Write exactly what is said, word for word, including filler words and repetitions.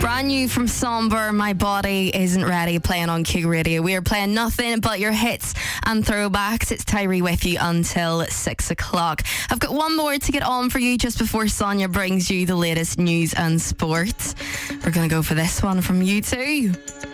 Brand new from Somber, My Body Isn't Ready, playing on Q Radio. We are playing nothing but your hits and throwbacks. It's Tyree with you until six o'clock. I've got one more to get on for you just before Sonia brings you the latest news and sport. We're going to go for this one from U two.